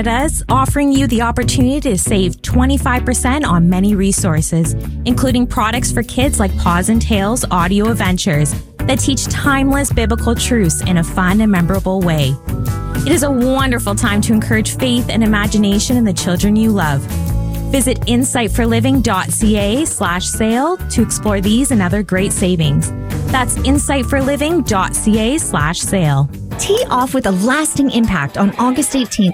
Canada's offering you the opportunity to save 25% on many resources, including products for kids like Paws and Tails audio adventures that teach timeless biblical truths in a fun and memorable way. It is a wonderful time to encourage faith and imagination in the children you love. Visit insightforliving.ca/sale to explore these and other great savings. That's insightforliving.ca/sale. Tee off with a lasting impact on August 18th